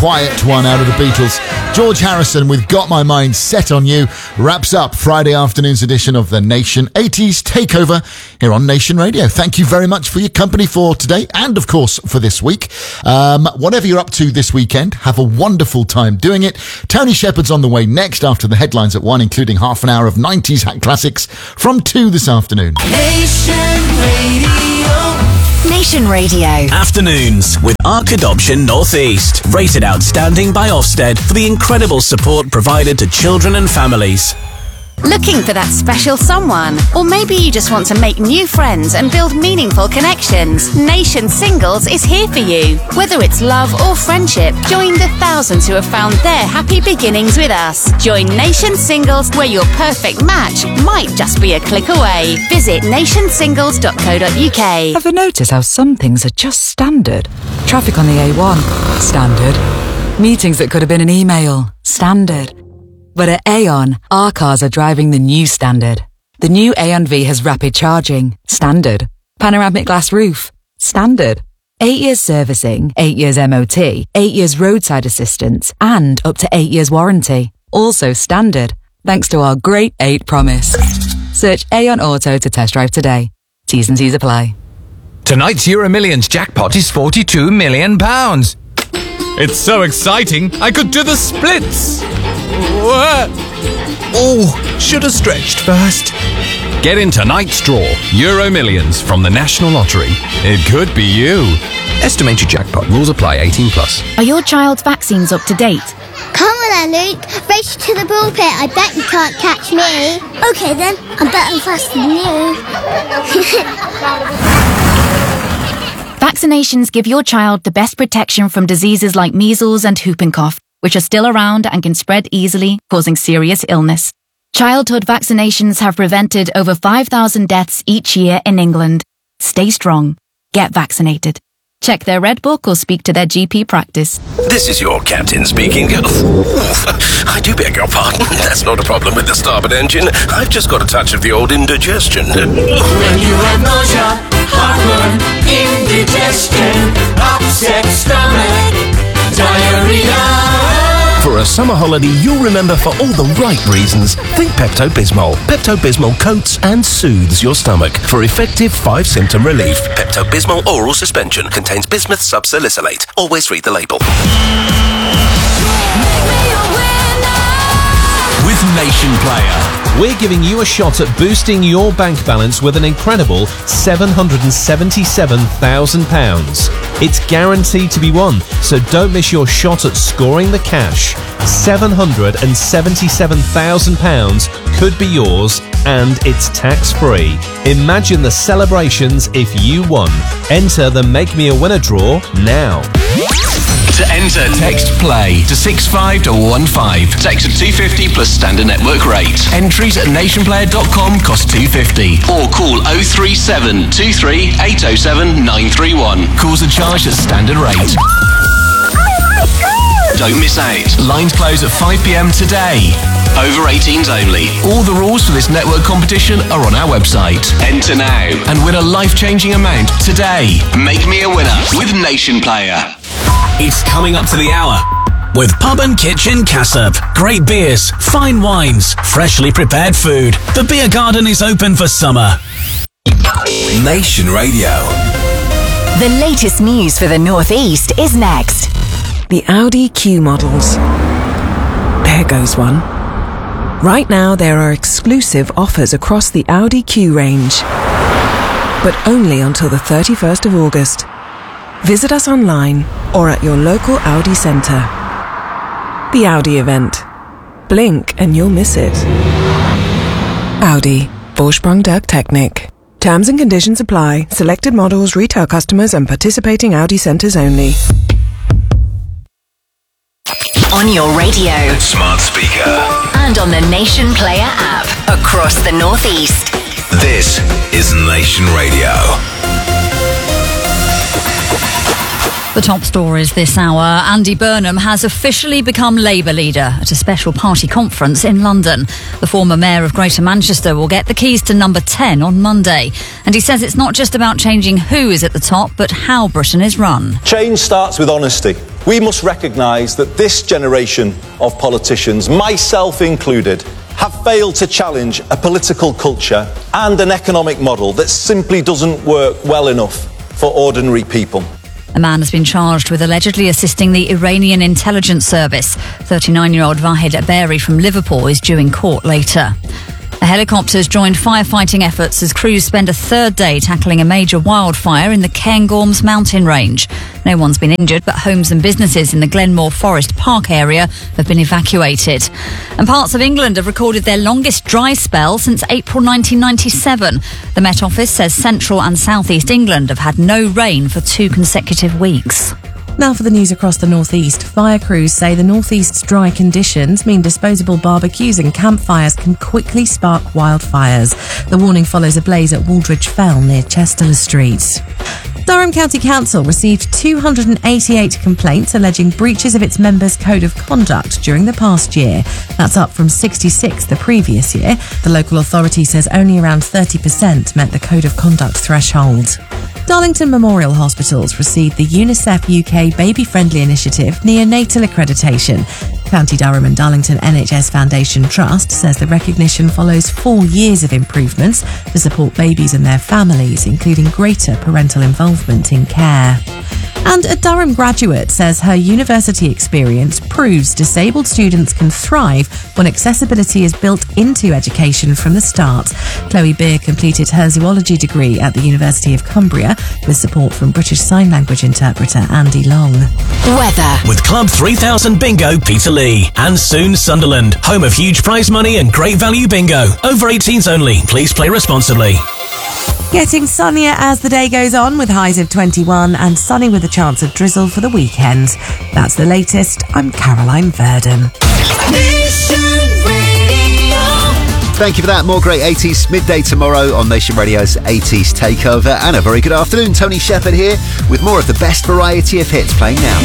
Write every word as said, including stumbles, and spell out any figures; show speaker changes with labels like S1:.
S1: quiet one out of the Beatles. George Harrison with Got My Mind Set on You wraps up Friday afternoon's edition of the Nation eighties Takeover here on Nation Radio. Thank you very much for your company for today and, of course, for this week. Um, whatever you're up to this weekend, have a wonderful time doing it. Tony Shepherd's on the way next after the headlines at one, including half an hour of nineties Hat Classics from two this afternoon.
S2: Nation Radio.
S3: Nation Radio.
S4: Afternoons with Ark Adoption Northeast. Rated outstanding by Ofsted for the incredible support provided to children and families.
S3: Looking for that special someone? Or maybe you just want to make new friends and build meaningful connections? Nation Singles is here for you. Whether it's love or friendship, join the thousands who have found their happy beginnings with us. Join Nation Singles, where your perfect match might just be a click away. Visit nation singles dot co dot uk.
S5: Ever notice how some things are just standard? Traffic on the A one? Standard. Meetings that could have been an email? Standard. But at Aon, our cars are driving the new standard. The new Aon V has rapid charging. Standard. Panoramic glass roof. Standard. Eight years servicing, eight years M O T, eight years roadside assistance, and up to eight years warranty. Also standard. Thanks to our Great Eight promise. Search Aon Auto to test drive today. T's and C's apply.
S6: Tonight's Euro Millions jackpot is forty-two million pounds. It's so exciting, I could do the splits. Oh, should have stretched first. Get in tonight's draw, Euro Millions from the National Lottery. It could be you. Estimated jackpot. Rules apply. eighteen plus.
S7: Are your child's vaccines up to date?
S8: Come on then, Luke. Race to the ball pit. I bet you can't catch me. Okay then, I'm better and faster than you.
S7: Vaccinations give your child the best protection from diseases like measles and whooping cough, which are still around and can spread easily, causing serious illness. Childhood vaccinations have prevented over five thousand deaths each year in England. Stay strong. Get vaccinated. Check their Red Book or speak to their G P practice.
S9: This is your captain speaking. I do beg your pardon. That's not a problem with the starboard engine. I've just got a touch of the old indigestion.
S2: When you have nausea, heartburn, indigestion, upset stomach, diarrhea.
S9: For a summer holiday you'll remember for all the right reasons, think Pepto-Bismol. Pepto-Bismol coats and soothes your stomach for effective five-symptom relief. Pepto-Bismol oral suspension contains bismuth subsalicylate. Always read the label.
S4: With Nation Player, we're giving you a shot at boosting your bank balance with an incredible seven hundred seventy-seven thousand pounds. It's guaranteed to be won, so don't miss your shot at scoring the cash. seven hundred seventy-seven thousand pounds could be yours, and it's tax-free. Imagine the celebrations if you won. Enter the Make Me a Winner draw now.
S10: To enter, text PLAY to six five one one five. Text at two fifty plus standard network rate. Entries at nation player dot com cost two fifty. Or call oh three seven two three eight oh seven nine three one. Calls are charged at standard rate. Don't miss out. Lines close at five p.m. today. Over eighteens only. All the rules for this network competition are on our website. Enter now and win a life-changing amount today. Make me a winner with Nation Player.
S4: It's coming up to the hour with Pub and Kitchen Cassop. Great beers, fine wines, freshly prepared food. The beer garden is open for summer.
S10: Nation Radio.
S3: The latest news for the North East is next.
S11: The Audi Q models. There goes one. Right now there are exclusive offers across the Audi Q range, but only until the thirty-first of August. Visit us online or at your local Audi centre. The Audi event. Blink and you'll miss it. Audi. Vorsprung der Technik. Terms and conditions apply. Selected models, retail customers and participating Audi centres only.
S3: On your radio.
S10: Smart speaker.
S3: And on the Nation Player app. Across the North East.
S10: This is Nation Radio.
S12: The top stories this hour. Andy Burnham has officially become Labour leader at a special party conference in London. The former mayor of Greater Manchester will get the keys to number ten on Monday. And he says it's not just about changing who is at the top, but how Britain is run.
S13: Change starts with honesty. we must recognise that this generation of politicians, myself included, have failed to challenge a political culture and an economic model that simply doesn't work well enough for ordinary people.
S12: A man has been charged with allegedly assisting the Iranian intelligence service. thirty-nine-year-old Vahid Aberi from Liverpool is due in court later. A helicopter's joined firefighting efforts as crews spend a third day tackling a major wildfire in the Cairngorms mountain range. No one's been injured, but homes and businesses in the Glenmore Forest Park area have been evacuated. And parts of England have recorded their longest dry spell since April nineteen ninety-seven. The Met Office says central and southeast England have had no rain for two consecutive weeks.
S14: Now for the news across the northeast. Fire crews say the northeast's dry conditions mean disposable barbecues and campfires can quickly spark wildfires. The warning follows a blaze at Waldridge Fell near Chester Street. Durham County Council received two hundred eighty-eight complaints alleging breaches of its members' code of conduct during the past year. That's up from sixty-six the previous year. The local authority says only around thirty percent met the code of conduct threshold. Darlington Memorial Hospitals received the UNICEF U K Baby Friendly Initiative Neonatal Accreditation. County Durham and Darlington N H S Foundation Trust says the recognition follows four years of improvements to support babies and their families, including greater parental involvement in care. And a Durham graduate says her university experience proves disabled students can thrive when accessibility is built into education from the start. Chloe Beer completed her zoology degree at the University of Cumbria with support from British Sign Language interpreter Andy Long.
S3: Weather.
S9: With Club three thousand Bingo Peterlee and soon Sunderland, home of huge prize money and great value bingo. Over eighteens only. Please play responsibly.
S14: Getting sunnier as the day goes on with highs of twenty-one and sunny with a chance of drizzle for the weekend. That's the latest. I'm Caroline Verdon.
S15: Thank you for that. More great eighties midday tomorrow on Nation Radio's eighties Takeover. And a very good afternoon. Tony Shepherd here with more of the best variety of hits playing now.